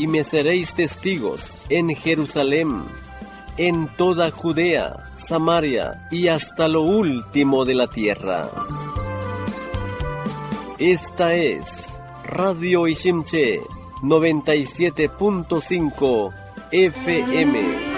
y me seréis testigos en Jerusalén, en toda Judea, Samaria y hasta lo último de la tierra. Esta es Radio Ishimche 97.5 FM.